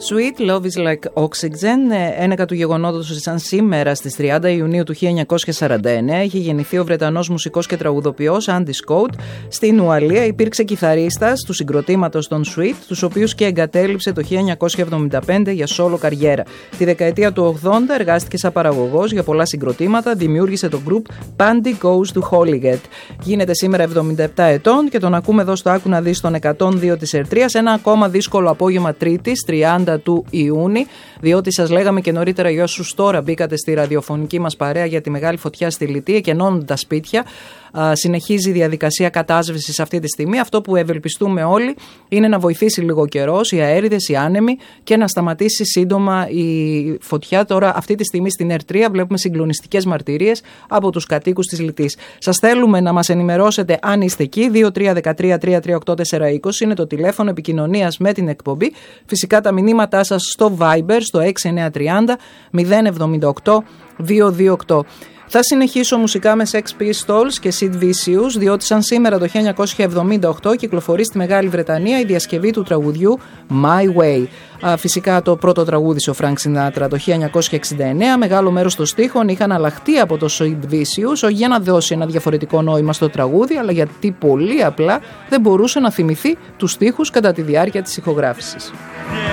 Sweet Love is Like Oxygen, ένεκα του γεγονότος σαν σήμερα στις 30 Ιουνίου του 1949 είχε γεννηθεί ο Βρετανός μουσικός και τραγουδοποιός Andy Scott. Στην Ουαλία υπήρξε κιθαρίστας του συγκροτήματος των Sweet, τους οποίους και εγκατέλειψε το 1975 για solo καριέρα. Τη δεκαετία του 80 εργάστηκε σαν παραγωγός για πολλά συγκροτήματα, δημιούργησε το group Pandy Goes to Holyhead. Γίνεται σήμερα 77 ετών και τον ακούμε εδώ στο Άκου να δεις τον 102 της Ερτρίας, ένα ακόμα δύσκολο απόγευμα Τρίτης, 30 του Ιούνιου, διότι σας λέγαμε και νωρίτερα για όσους τώρα μπήκατε στη ραδιοφωνική μας παρέα για τη μεγάλη φωτιά στη Λιτία και ενώνουν τα σπίτια. Συνεχίζει η διαδικασία κατάσβεσης αυτή τη στιγμή. Αυτό που ευελπιστούμε όλοι είναι να βοηθήσει λίγο καιρός, οι αέριδες, οι άνεμοι και να σταματήσει σύντομα η φωτιά. Τώρα αυτή τη στιγμή στην Ερτρία βλέπουμε συγκλονιστικές μαρτυρίες από τους κατοίκους της Λιτής. Σας θέλουμε να μας ενημερώσετε αν είστε εκεί. 2313-338-420 είναι το τηλέφωνο επικοινωνίας με την εκπομπή. Φυσικά τα μηνύματά σας στο Viber στο 6930 078 228. Θα συνεχίσω μουσικά με Sex Pistols και Sid Vicious, διότι σαν σήμερα το 1978 κυκλοφορεί στη Μεγάλη Βρετανία η διασκευή του τραγουδιού My Way. Φυσικά το πρώτο τραγούδισε ο Frank Sinatra το 1969, μεγάλο μέρος των στίχων είχαν αλλάχτεί από το Sid Vicious, όχι για να δώσει ένα διαφορετικό νόημα στο τραγούδι, αλλά γιατί πολύ απλά δεν μπορούσε να θυμηθεί τους στίχους κατά τη διάρκεια της ηχογράφησης.